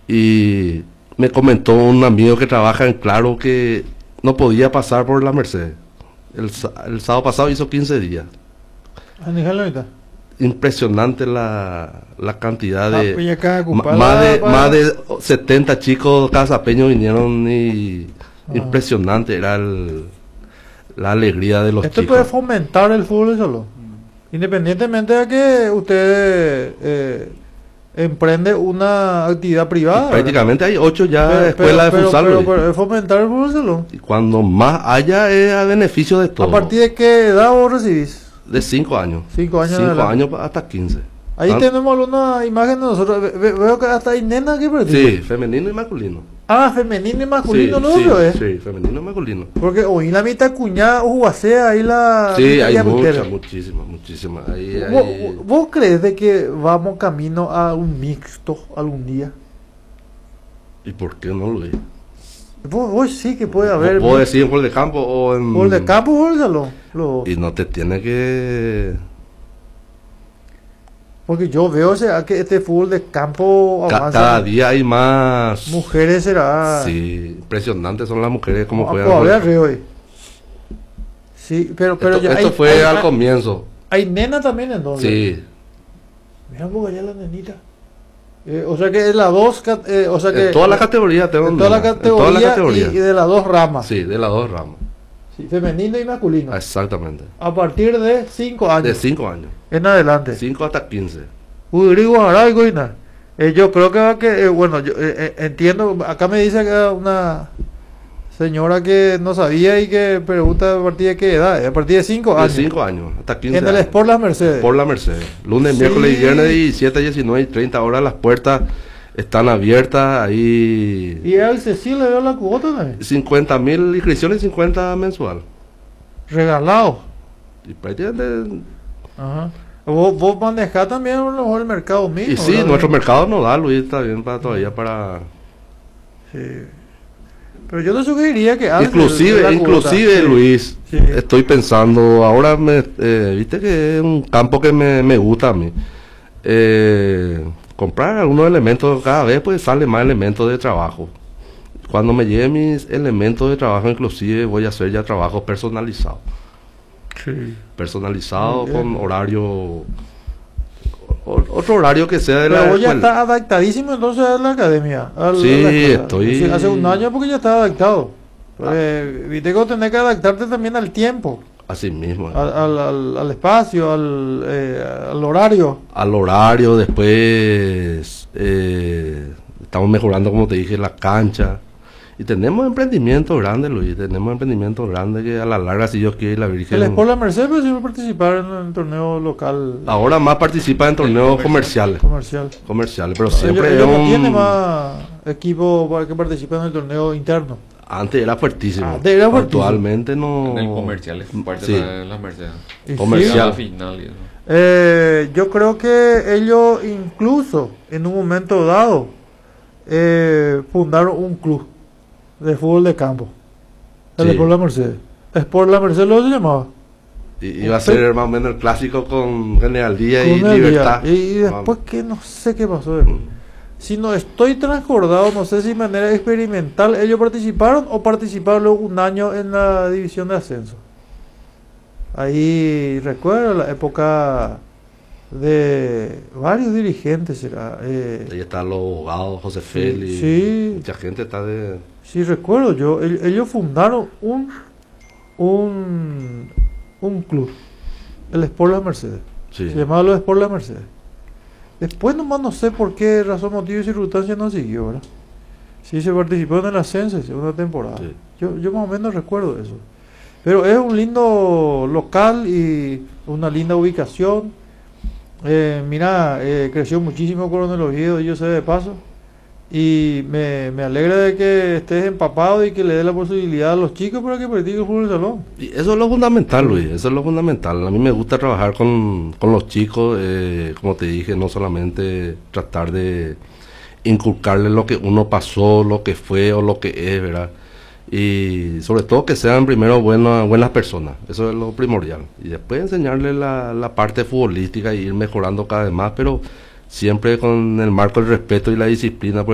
Y me comentó un amigo que trabaja en Claro que no podía pasar por la Mercedes. El sábado pasado hizo 15 días. Impresionante la cantidad de, más de 70 chicos casapeños vinieron y impresionante era la alegría de los Esto chicos. puede fomentar el fútbol solo, independientemente de que usted emprende una actividad privada. Y prácticamente hay 8 ya escuelas de futsal. Pero es fomentar el fútbol solo. Y cuando más haya es a beneficio de todos. ¿A partir de qué edad vos recibís? De 5 años. 5 años. 5 años hasta 15. Ahí tenemos una imagen de nosotros. Veo que hasta hay nenas que participan. Sí, femenino y masculino. Ah, femenino y masculino, sí, ¿no? Sí, sí, femenino y masculino. Porque hoy la mitad cuñada jugacea ahí la. Sí, hay muchísimas. ¿Vos crees de que vamos camino a un mixto algún día? ¿Y por qué no lo es? Vos sí que puede haber. ¿Puedo decir en gol de campo o en. Gol de campo o en salón? Y no te tiene que. Porque yo veo que este fútbol de campo avanza. Cada día hay más. Mujeres será. Sí, impresionantes son las mujeres como juegan. Hoy. Sí, pero esto fue al comienzo. Hay nena también entonces. Sí. Mira un poco allá la nenita. O sea que es la 2, o sea que... En todas las categorías tengo. En toda la categoría y de las 2 ramas. Sí, de las 2 ramas. Sí, femenino y masculino. Exactamente. A partir de 5 años. De 5 años. En adelante. 5 hasta 15. Yo creo que bueno, yo entiendo, acá me dice que una señora que no sabía y que pregunta a partir de qué edad, a partir de 5 años. De 5 años, hasta 15 en el años. Sport Las Mercedes. Por la Mercedes. Lunes, miércoles y viernes, 17, 19 y 30 horas las puertas están abiertas ahí. ¿Y a Cecilia le dio la cuota también? 50.000 inscripciones y 50 mensual. Regalado. Y prácticamente. Ajá. Vos manejás también a lo mejor el mercado mismo. Y sí, ¿verdad? Nuestro mercado no da, Luis, está bien para todavía para. Sí. Pero yo te sugeriría que inclusive sí. Luis, sí. Estoy pensando, ahora viste que es un campo que me gusta a mí. Comprar algunos elementos, cada vez pues sale más elementos de trabajo. Cuando me lleguen mis elementos de trabajo, inclusive voy a hacer ya trabajo personalizado. Sí. Personalizado con horario, otro horario que sea de pero la vos escuela. Ya está adaptadísimo entonces a la academia. Sí, estoy. Hace un año porque ya está adaptado. Viste que tenés que adaptarte también al tiempo. Así mismo. Al espacio, al horario. Al horario, después estamos mejorando, como te dije, la cancha. Y tenemos emprendimientos grandes, Luis, tenemos emprendimientos grandes que a la larga, si Dios quiere, la Virgen... El Sport La Mercedes pero siempre participar en el torneo local. Ahora más participa en torneos comerciales, pero siempre no tiene más equipo para que participe en el torneo interno. Antes era fuertísimo. Actualmente no. En el comercial es parte de las Mercedes. Comercial. Final y eso. Yo creo que ellos incluso en un momento dado fundaron un club de fútbol de campo. El Sport La Mercedes. Sport La Mercedes lo llamaba. Iba a ser más o menos el clásico con General Díaz y Libertad. Y después que no sé qué pasó. Si no estoy transcordado, no sé si de manera experimental ellos participaron o participaron luego un año en la división de ascenso. Ahí recuerdo la época de varios dirigentes. Ahí están los abogados, José Félix. Sí. Mucha gente está de... Sí, recuerdo yo. Ellos fundaron un club, el Sport La Mercedes. Sí. Se llamaba los Sport La Mercedes. Después nomás no sé por qué razón, motivo y circunstancia no siguió, ¿verdad? Sí, se participó en el ascenso en segunda temporada. Sí. Yo más o menos recuerdo eso. Pero es un lindo local y una linda ubicación. Mira, creció muchísimo Coronel Oviedo, yo sé de paso. Y me alegra de que estés empapado y que le dé la posibilidad a los chicos para que practiquen fútbol de salón. Y eso es lo fundamental, Luis, eso es lo fundamental. A mí me gusta trabajar con los chicos, como te dije, no solamente tratar de inculcarles lo que uno pasó, lo que fue o lo que es, ¿verdad? Y sobre todo que sean primero buenas personas, eso es lo primordial. Y después enseñarles la parte futbolística y ir mejorando cada vez más, pero siempre con el marco del respeto y la disciplina.